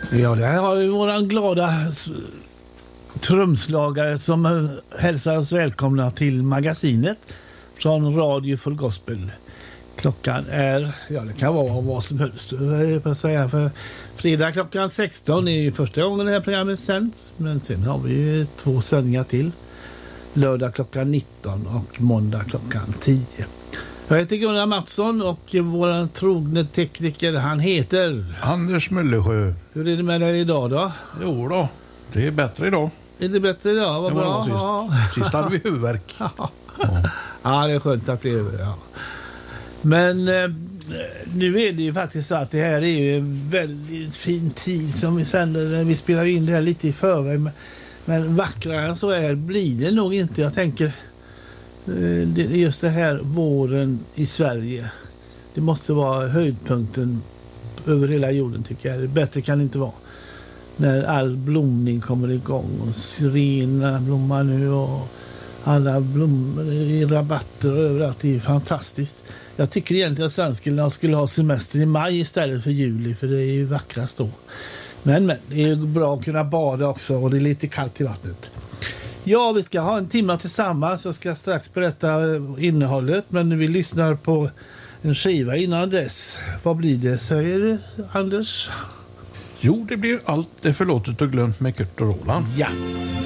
Ja, det här har vi våran glada trumslagare som hälsar oss välkomna till magasinet från Radio Full Gospel. Klockan är, ja det kan vara vad som helst, jag säga, för fredag klockan 16 är första gången det här programmet sänds, men sen har vi 2 sändningar till. Lördag klockan 19 och måndag klockan 10. Jag heter Gunnar Mattsson och vår trogne tekniker, han heter Anders Möllersjö. Hur är det med dig idag då? Jo då, det är bättre idag. Är det bättre idag? Vad bra. Sist hade vi huvudvärk. Ja, det är skönt att det är över, ja. Men nu är det ju faktiskt så att det här är ju en väldigt fin tid som vi sänder. Vi spelar in det här lite i förväg. Men vackrare än så här blir det nog inte. Jag tänker just det här våren i Sverige. Det måste vara höjdpunkten över hela jorden tycker jag. Bättre kan det inte vara. När all blomning kommer igång och syrenerna blommar nu och alla blommor i rabatter och överallt. Det är fantastiskt. Jag tycker egentligen att svenskarna skulle ha semester i maj istället för juli, för det är ju vackrast då. Men det är ju bra att kunna bada också och det är lite kallt i vattnet. Ja, vi ska ha en timme tillsammans. Jag ska strax berätta innehållet, men vi lyssnar på en skiva innan dess. Vad blir det, säger du, Anders? Jo, det blir allt det förlåtet och glömt med Kurt och Roland. Ja.